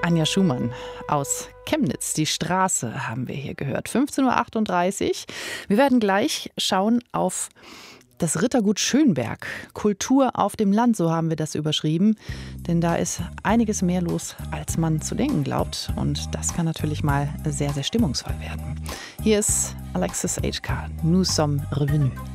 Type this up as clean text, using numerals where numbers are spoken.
Anja Schumann aus Chemnitz. Die Straße haben wir hier gehört. 15:38 Uhr. Wir werden gleich schauen auf das Rittergut Schönberg. Kultur auf dem Land, so haben wir das überschrieben. Denn da ist einiges mehr los, als man zu denken glaubt. Und das kann natürlich mal sehr, sehr stimmungsvoll werden. Hier ist Alexis HK, Nous sommes revenus.